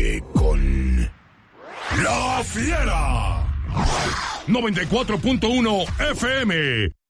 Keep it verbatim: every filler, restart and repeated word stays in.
sigue con La Fiera. noventa y cuatro punto uno F M.